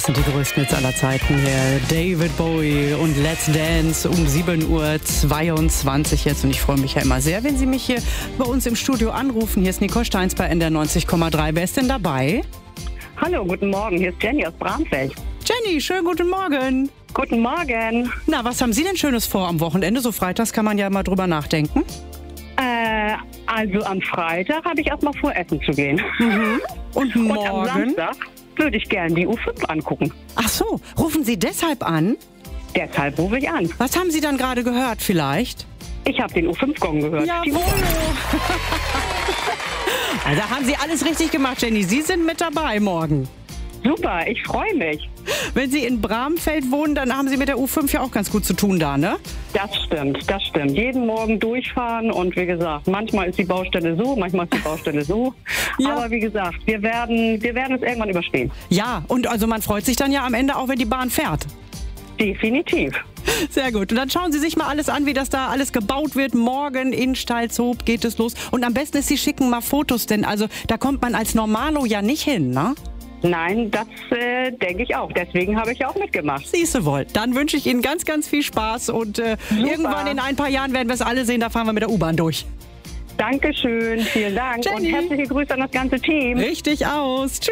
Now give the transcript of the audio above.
Das sind die größten Hits aller Zeiten hier. David Bowie und Let's Dance um 7:22 Uhr jetzt. Und ich freue mich ja immer sehr, wenn Sie mich hier bei uns im Studio anrufen. Hier ist Nicole Steins bei NDR 90,3. Wer ist denn dabei? Hallo, guten Morgen. Hier ist Jenny aus Bramfeld. Jenny, schönen guten Morgen. Guten Morgen. Na, was haben Sie denn Schönes vor am Wochenende? So freitags kann man ja mal drüber nachdenken. Also am Freitag habe ich erstmal vor, essen zu gehen. Und Und am morgen? Samstag würde ich gerne die U5 angucken. Ach so, rufen Sie deshalb an? Deshalb rufe ich an. Was haben Sie dann gerade gehört vielleicht? Ich habe den U5-Gong gehört. Die Jawohl. Also haben Sie alles richtig gemacht, Jenny. Sie sind mit dabei morgen. Super, ich freue mich. Wenn Sie in Bramfeld wohnen, dann haben Sie mit der U5 ja auch ganz gut zu tun da, ne? Das stimmt, das stimmt. Jeden Morgen durchfahren und wie gesagt, manchmal ist die Baustelle so, manchmal ist die Baustelle so. Ja. Aber wie gesagt, wir werden es irgendwann überstehen. Ja, und also man freut sich dann ja am Ende auch, wenn die Bahn fährt. Definitiv. Sehr gut. Und dann schauen Sie sich mal alles an, wie das da alles gebaut wird. Morgen in Stalzhoop geht es los. Und am besten ist, Sie schicken mal Fotos, denn also da kommt man als Normalo ja nicht hin, ne? Nein, das denke ich auch. Deswegen habe ich ja auch mitgemacht. Siehste wohl. Dann wünsche ich Ihnen ganz, ganz viel Spaß und irgendwann in ein paar Jahren werden wir es alle sehen, da fahren wir mit der U-Bahn durch. Dankeschön, vielen Dank Jenny. und herzliche Grüße an das ganze Team. Richtig aus. Tschüss.